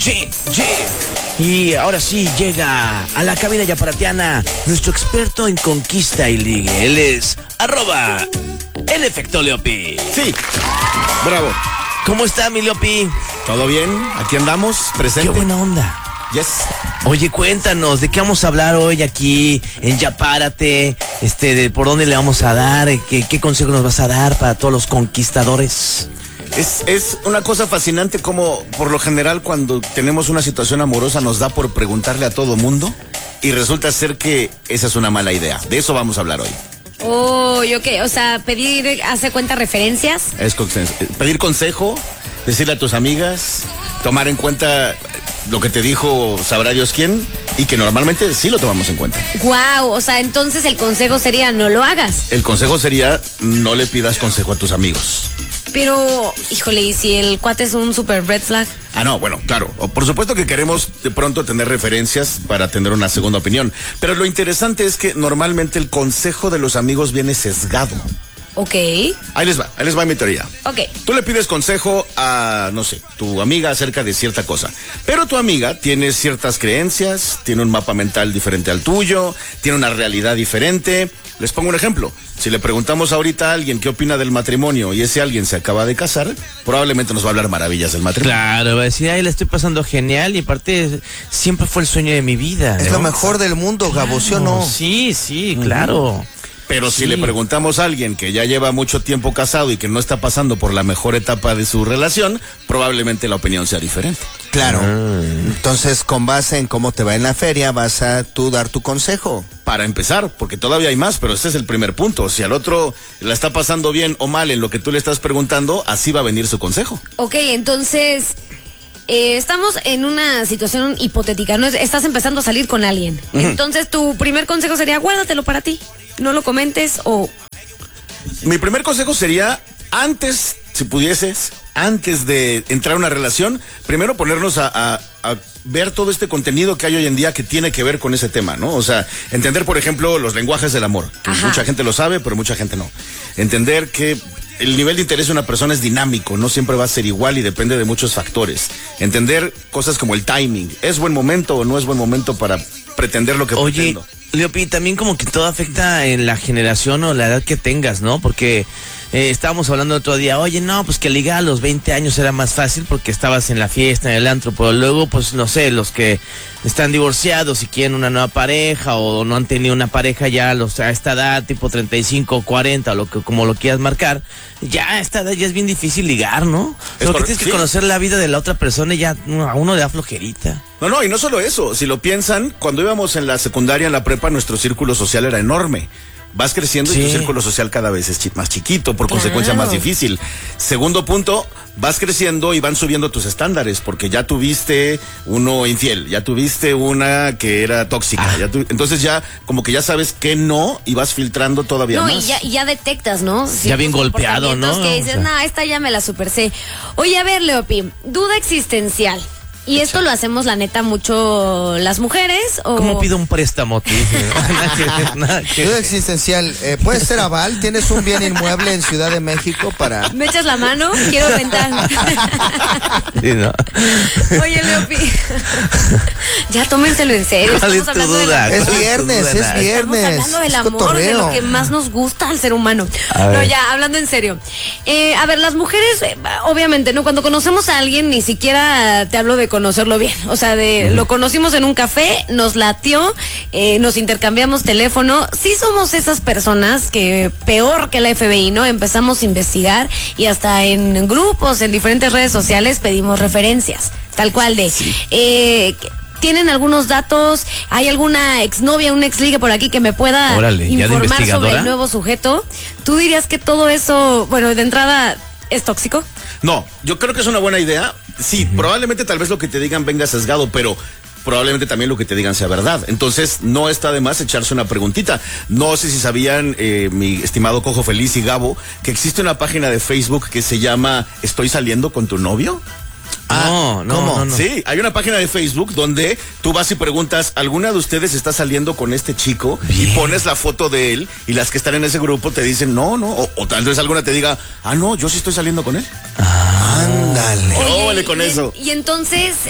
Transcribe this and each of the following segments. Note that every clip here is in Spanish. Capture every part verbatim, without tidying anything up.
Sí, sí. Y ahora sí llega a la cabina yaparatiana nuestro experto en conquista y ligue. Él es arroba el efecto Leopi. Sí, bravo. ¿Cómo está, mi Leopi? ¿Todo bien? Aquí andamos, presente. Qué buena onda. Yes. Oye, cuéntanos, ¿de qué vamos a hablar hoy aquí en Yapárate? Este, de por dónde le vamos a dar, qué, qué consejo nos vas a dar para todos los conquistadores. Es, es una cosa fascinante como por lo general cuando tenemos una situación amorosa nos da por preguntarle a todo mundo y resulta ser que esa es una mala idea. De eso vamos a hablar hoy. Oh, ¿yo qué? O sea, pedir, hace cuenta referencias. Es con- pedir consejo, decirle a tus amigas, tomar en cuenta lo que te dijo sabrá Dios quién y que normalmente sí lo tomamos en cuenta. Guau, o sea, entonces el consejo sería no lo hagas. El consejo sería no le pidas consejo a tus amigos. Pero, híjole, ¿y si el cuate es un super red flag? Ah, no, bueno, claro. O por supuesto que queremos de pronto tener referencias para tener una segunda opinión. Pero lo interesante es que normalmente el consejo de los amigos viene sesgado. Ok, Ahí les va, ahí les va mi teoría. ok. Tú le pides consejo a, no sé, tu amiga acerca de cierta cosa. Pero tu amiga tiene ciertas creencias, tiene un mapa mental diferente al tuyo, tiene una realidad diferente. Les pongo un ejemplo. Si le preguntamos ahorita a alguien qué opina del matrimonio y ese alguien se acaba de casar, probablemente nos va a hablar maravillas del matrimonio. Claro, va a decir, ay, le estoy pasando genial y aparte siempre fue el sueño de mi vida. Es ¿no? lo mejor del mundo, Gabo, ¿sí o no? Sí, sí, claro. Pero Sí. si le preguntamos a alguien que ya lleva mucho tiempo casado y que no está pasando por la mejor etapa de su relación, probablemente la opinión sea diferente. Claro. Entonces, con base en cómo te va en la feria, vas a tú dar tu consejo. Para empezar, porque todavía hay más, pero este es el primer punto. Si al otro la está pasando bien o mal en lo que tú le estás preguntando, así va a venir su consejo. Ok, entonces, eh, estamos en una situación hipotética, ¿no? Estás empezando a salir con alguien. Entonces, tu primer consejo sería, guárdatelo para ti. No lo comentes o... Mi primer consejo sería, antes, si pudieses, antes de entrar a una relación, primero ponernos a, a, a ver todo este contenido que hay hoy en día que tiene que ver con ese tema, ¿no? O sea, entender, por ejemplo, los lenguajes del amor. Que Ajá. mucha gente lo sabe, pero mucha gente no. Entender que el nivel de interés de una persona es dinámico, no siempre va a ser igual y depende de muchos factores. Entender cosas como el timing. ¿Es buen momento o no es buen momento para pretender lo que Oye, pretendo? Leopi, también como que todo afecta en la generación o la edad que tengas, ¿no? Porque eh, estábamos hablando otro día, oye, no, pues que ligar a los veinte años era más fácil porque estabas en la fiesta, en el antro, pero luego, pues, no sé, los que están divorciados y quieren una nueva pareja o no han tenido una pareja ya a, los, a esta edad, tipo treinta y cinco, cuarenta, o lo que, como lo quieras marcar, ya a esta edad ya es bien difícil ligar, ¿no? Es Porque correcto, tienes que sí. conocer la vida de la otra persona y ya a uno le da flojerita. No, no, y no solo eso, si lo piensan, cuando íbamos en la secundaria, en la prepa, nuestro círculo social era enorme. Vas creciendo Sí. y tu círculo social cada vez es chi- más chiquito, por Claro. consecuencia más difícil. Segundo punto, vas creciendo y van subiendo tus estándares, porque ya tuviste uno infiel, ya tuviste una que era tóxica, Ah. ya tu- entonces ya como que ya sabes que no y vas filtrando todavía No, más. y ya, y ya detectas, ¿no? Ya bien golpeado, ¿no? comportamientos que dices, O sea. no, esta ya me la super sé. Oye, a ver, Leopi, duda existencial. ¿Y esto lo hacemos, la neta, mucho las mujeres? O... ¿Cómo pido un préstamo? Tú? Nada que ver, nada que Duda ver. existencial, eh, ¿puede ser aval? ¿Tienes un bien inmueble en Ciudad de México para...? ¿Me echas la mano? Quiero rentar. Sí, ¿no? Oye, Leopi. Ya tómenselo en serio. ¿Cuál es Estamos tu hablando de duda? la- Es ¿Cuál tu viernes, duda, es Nash? viernes. Estamos hablando del es amor, de cotorreo. lo que más nos gusta al ser humano. A No, ver. ya, hablando en serio. Eh, a ver, las mujeres, eh, obviamente, ¿no? Cuando conocemos a alguien, ni siquiera te hablo de conocerlo bien. O sea, de lo conocimos en un café, nos latió, eh, nos intercambiamos teléfono. Sí somos esas personas que, peor que la F B I, ¿no? Empezamos a investigar y hasta en grupos, en diferentes redes sociales, pedimos referencias. Tal cual de... Eh, ¿Tienen algunos datos? ¿Hay alguna exnovia, un exligue por aquí que me pueda Órale, ¿ya de informar sobre investigadora? el nuevo sujeto? ¿Tú dirías que todo eso, bueno, de entrada, es tóxico? No, yo creo que es una buena idea. Sí, probablemente tal vez lo que te digan venga sesgado, pero probablemente también lo que te digan sea verdad. Entonces, no está de más echarse una preguntita. No sé si sabían, eh, mi estimado Cojo Feliz y Gabo, que existe una página de Facebook que se llama ¿Estoy saliendo con tu novio? No, no, ¿cómo? no, no. Sí, hay una página de Facebook donde tú vas y preguntas, ¿alguna de ustedes está saliendo con este chico? Bien. Y pones la foto de él y las que están en ese grupo te dicen, no, no, o, o tal vez alguna te diga, ah, no, yo sí estoy saliendo con él. Ándale. Óvale con y, eso. Y entonces,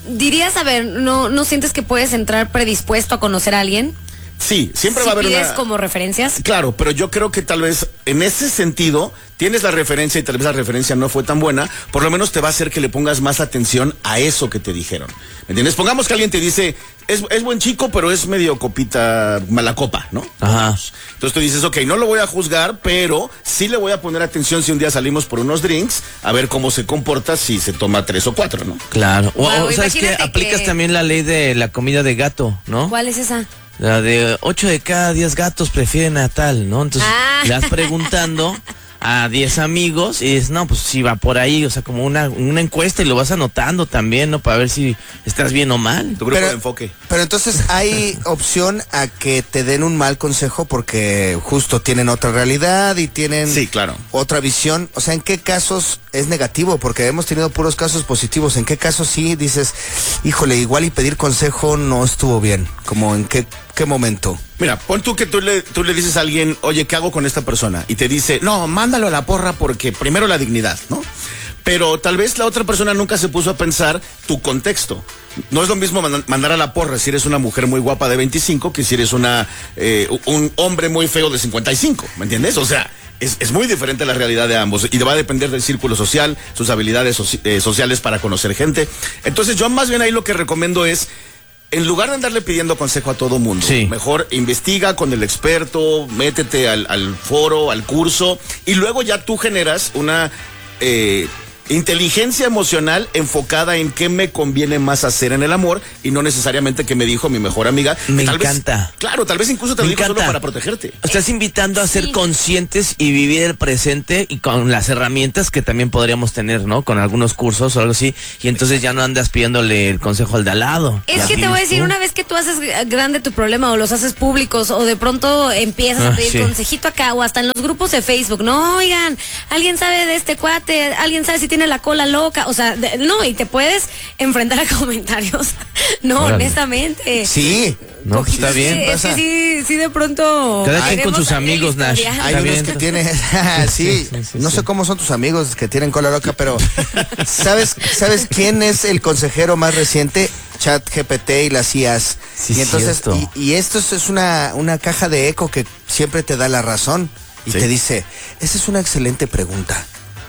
dirías, a ver, ¿no, no sientes que puedes entrar predispuesto a conocer a alguien? Sí, siempre ¿Si va a haber pides una... como referencias? Claro, pero yo creo que tal vez en ese sentido tienes la referencia y tal vez la referencia no fue tan buena, por lo menos te va a hacer que le pongas más atención a eso que te dijeron. ¿Me entiendes? Pongamos que alguien te dice, es, es buen chico, pero es medio copita, mala copa, ¿no? Ajá. Entonces tú dices, ok, no lo voy a juzgar, pero sí le voy a poner atención si un día salimos por unos drinks, a ver cómo se comporta si se toma tres o cuatro, ¿no? Claro. O, Wow, o, ¿sabes qué? imagínate Aplicas que- también la ley de la comida de gato, ¿no? ¿Cuál es esa? La de ocho de cada diez gatos prefieren a tal, ¿no? Entonces Ah. le vas preguntando a diez amigos y dices, no, pues si va por ahí, o sea, como una, una encuesta y lo vas anotando también, ¿no? Para ver si estás bien o mal. Tu grupo Pero- de enfoque. Pero entonces hay opción a que te den un mal consejo porque justo tienen otra realidad y tienen Sí, claro. otra visión. O sea, ¿en qué casos es negativo? Porque hemos tenido puros casos positivos. ¿En qué casos sí dices, híjole, igual y pedir consejo no estuvo bien? Como en qué, qué momento? Mira, pon tú que tú le, tú le dices a alguien, oye, ¿qué hago con esta persona? Y te dice, no, mándalo a la porra porque primero la dignidad, ¿no? Pero tal vez la otra persona nunca se puso a pensar tu contexto. No es lo mismo man- mandar a la porra si eres una mujer muy guapa de veinticinco que si eres una eh, un hombre muy feo de cincuenta y cinco, ¿me entiendes? O sea, es, es muy diferente la realidad de ambos y va a depender del círculo social, sus habilidades soci- eh, sociales para conocer gente. Entonces yo más bien ahí lo que recomiendo es, en lugar de andarle pidiendo consejo a todo mundo, Sí. mejor investiga con el experto, métete al, al foro, al curso, y luego ya tú generas una eh, inteligencia emocional enfocada en qué me conviene más hacer en el amor y no necesariamente que me dijo mi mejor amiga. que Me tal vez- encanta. claro, tal vez incluso te Me lo dijo solo encanta. para protegerte. Estás invitando a ser Sí. conscientes y vivir el presente y con las herramientas que también podríamos tener, ¿no? Con algunos cursos o algo así. Y entonces ya no andas pidiéndole el consejo al de al lado. Es Ya que te tienes voy a decir, tú. una vez que tú haces grande tu problema o los haces públicos o de pronto empiezas Ah, a pedir sí. consejito acá o hasta en los grupos de Facebook, no, oigan, alguien sabe de este cuate, alguien sabe si tiene la cola loca, o sea, de- no, y te puedes enfrentar a comentarios, no, Órale. honestamente. Sí. No, pues está Sí, bien. es pasa. que sí, sí de pronto. Cada quien con queremos sus saber el amigos, Nash. historial. Hay Está unos bien. que tienen, sí, Sí, sí, sí, no sí. sé cómo son tus amigos que tienen cola loca, pero ¿sabes, ¿sabes quién es el consejero más reciente? ChatGPT y las I As. Sí, y entonces, cierto. y, y esto es una, una caja de eco que siempre te da la razón y Sí. te dice, esa es una excelente pregunta.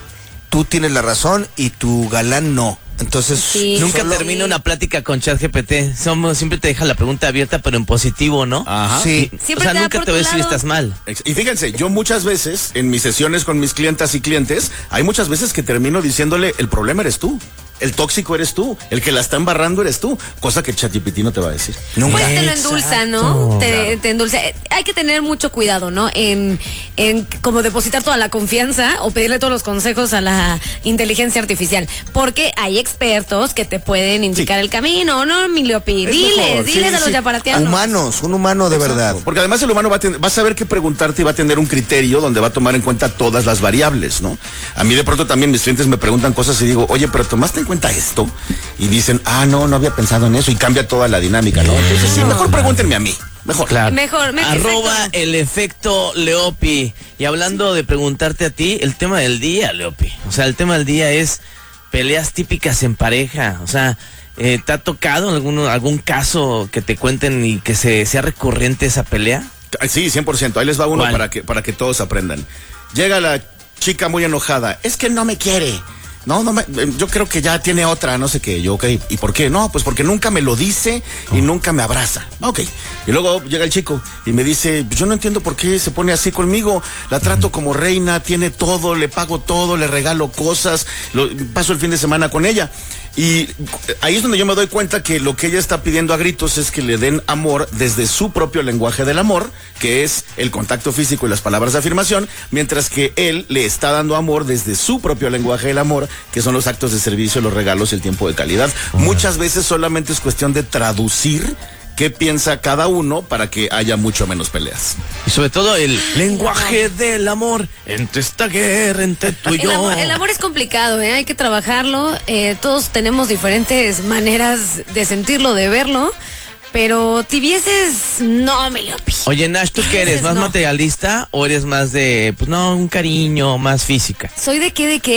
Tú tienes la razón y tu galán no. Entonces, Sí. Nunca solo- termina una plática con ChatGPT. Somos, siempre te deja la pregunta abierta, pero en positivo, ¿no? Ajá. Sí. Y- Siempre o sea, te da nunca por te voy a tu decir lado. estás mal. Ex- Y fíjense, yo muchas veces, en mis sesiones con mis clientas y clientes, hay muchas veces que termino diciéndole, el problema eres tú, el tóxico eres tú, el que la está embarrando eres tú, cosa que ChatGPT no te va a decir. Nunca. Pues te lo endulza, ¿no? Exacto. Te, te endulza. Eh, Hay que tener mucho cuidado, ¿no? En, en como depositar toda la confianza o pedirle todos los consejos a la inteligencia artificial. Porque hay expertos que te pueden indicar Sí. el camino, ¿no, mi Leopi? Es Diles, mejor, diles sí, a los sí. yaparatianos. Humanos, un humano de verdad. Porque además el humano va a, ten- va a saber qué preguntarte y va a tener un criterio donde va a tomar en cuenta todas las variables, ¿no? A mí de pronto también mis clientes me preguntan cosas y digo, oye, pero ¿tomaste en cuenta esto? Y dicen, ah, no, no había pensado en eso y cambia toda la dinámica, ¿no? Entonces sí, mejor pregúntenme a mí, mejor. Claro. Mejor, me- Arroba exacto. el efecto Leopi. Y hablando de preguntarte a ti, el tema del día, Leopi. O sea, el tema del día es peleas típicas en pareja. O sea, eh, ¿te ha tocado alguno, algún caso que te cuenten y que se, sea recurrente esa pelea? Sí, cien por ciento. Ahí les va uno ¿Cuál? para que, para que todos aprendan. Llega la chica muy enojada. Es que no me quiere. No, no me, eh, yo creo que ya tiene otra, no sé qué. Yo, ok. ¿Y por qué? No, pues porque nunca me lo dice y nunca me abraza. Ok. Y luego llega el chico y me dice, yo no entiendo por qué se pone así conmigo. La trato como reina, tiene todo, le pago todo, le regalo cosas, lo- paso el fin de semana con ella. Y ahí es donde yo me doy cuenta que lo que ella está pidiendo a gritos es que le den amor desde su propio lenguaje del amor, que es el contacto físico y las palabras de afirmación, mientras que él le está dando amor desde su propio lenguaje del amor, que son los actos de servicio, los regalos y el tiempo de calidad. Muchas veces solamente es cuestión de traducir qué piensa cada uno para que haya mucho menos peleas. Y sobre todo el lenguaje del amor entre esta guerra, entre tú y El yo. amor, el amor es complicado, ¿eh? Hay que trabajarlo. Eh, todos tenemos diferentes maneras de sentirlo, de verlo. Pero tibieces, no, mi Leopi. Oye, Nash, ¿tú qué eres? ¿Más No. materialista o eres más de, pues no, un cariño, más física? ¿Soy de qué, de qué?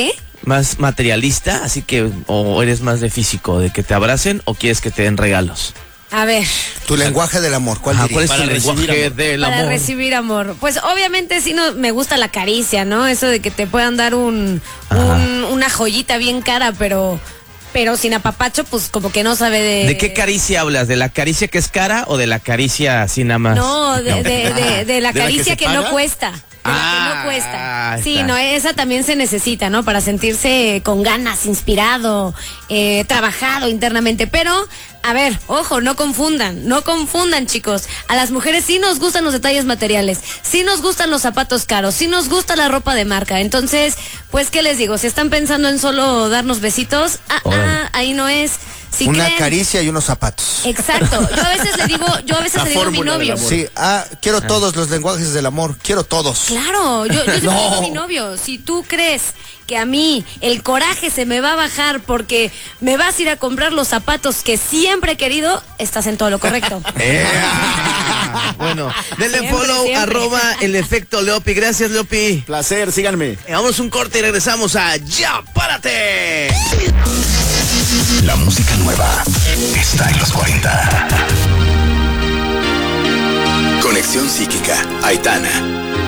más materialista, así que o eres más de físico, de que te abracen o quieres que te den regalos. A ver. Tu lenguaje del amor, ¿cuál Ajá, dirías? ¿cuál es tu lenguaje del Para amor? recibir amor. Pues obviamente sí no, me gusta la caricia, ¿no? Eso de que te puedan dar un, un una joyita bien cara, pero pero sin apapacho, pues como que no sabe de... ¿De qué caricia hablas? ¿De la caricia que es cara o de la caricia así nada más? No, de, de, de, de la ¿De la que caricia se que, paga? no cuesta. De la Ah, que no cuesta. ahí Sí, está. no, esa también se necesita, ¿no? Para sentirse con ganas, inspirado, eh, trabajado internamente. Pero, a ver, ojo, no confundan, no confundan, chicos. A las mujeres sí nos gustan los detalles materiales, sí nos gustan los zapatos caros, sí nos gusta la ropa de marca. Entonces, pues, ¿qué les digo? Si están pensando en solo darnos besitos, ah, ah, ahí no es. Si Una creen- caricia y unos zapatos. Exacto. Yo a veces le digo, yo a veces La le digo a mi fórmula del novio. amor. Sí, ah, quiero todos los lenguajes del amor, quiero todos. Claro, yo, yo siempre No. digo a mi novio, si tú crees que a mí el coraje se me va a bajar porque me vas a ir a comprar los zapatos que siempre he querido, estás en todo lo correcto. ¡Ea! Bueno, denle Siempre, follow, siempre. arroba el efecto Leopi. Gracias, Leopi. Placer, síganme. Vamos un corte y regresamos a Ya Párate. La música nueva está en los cuarenta. Conexión psíquica, Aitana.